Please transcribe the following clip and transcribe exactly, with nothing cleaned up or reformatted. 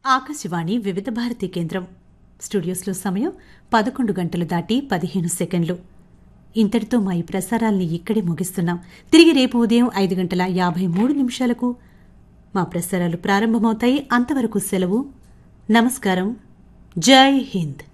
ఆకాశవాణి వివిధ భారతి కేంద్రం స్టూడియోస్లో సమయం పదకొండు గంటలు దాటి పదిహేను సెకండ్లు. ఇంతటితో మా ఈ ప్రసారాల్ని ఇక్కడే ముగిస్తున్నాం. తిరిగి రేపు ఉదయం ఐదు గంటల యాభై మూడు నిమిషాలకు మా ప్రసారాలు ప్రారంభమవుతాయి. అంతవరకు సెలవు. నమస్కారం. జై హింద్.